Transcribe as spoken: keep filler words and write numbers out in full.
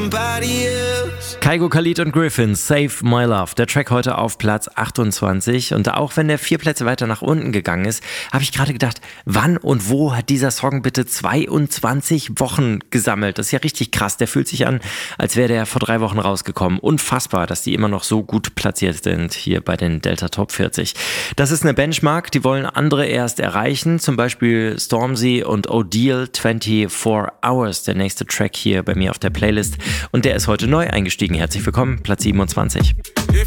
somebody else. Kygo, Khalid und Griffin, Save My Love. Der Track heute auf Platz achtundzwanzig. Und auch wenn der vier Plätze weiter nach unten gegangen ist, habe ich gerade gedacht, wann und wo hat dieser Song bitte zweiundzwanzig Wochen gesammelt? Das ist ja richtig krass. Der fühlt sich an, als wäre der vor drei Wochen rausgekommen. Unfassbar, dass die immer noch so gut platziert sind hier bei den Delta Top vierzig. Das ist eine Benchmark, die wollen andere erst erreichen. Zum Beispiel Stormzy und Odile, vierundzwanzig Hours. Der nächste Track hier bei mir auf der Playlist. Und der ist heute neu eingestiegen. Herzlich willkommen, Platz siebenundzwanzig. If